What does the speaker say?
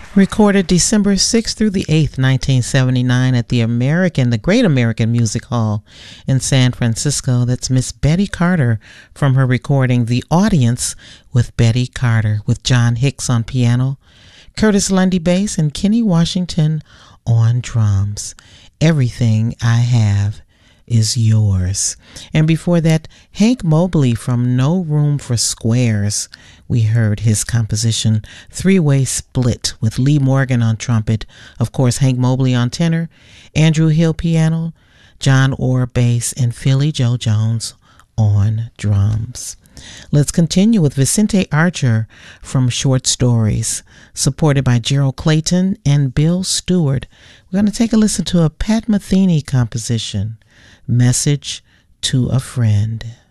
Recorded December 6th through the 8th, 1979 at the Great American Music Hall in San Francisco. That's Miss Betty Carter from her recording The Audience with Betty Carter, with John Hicks on piano, Curtis Lundy bass, and Kenny Washington on drums. Everything I Have Is Yours. And before that, Hank Mobley from No Room for Squares. We heard his composition Three-Way Split with Lee Morgan on trumpet, of course Hank Mobley on tenor, Andrew Hill piano, John Orr bass, and Philly Joe Jones on drums. Let's continue with Vicente Archer from Short Stories, supported by Gerald Clayton and Bill Stewart. We're going to take a listen to a Pat Metheny composition, Message to a Friend.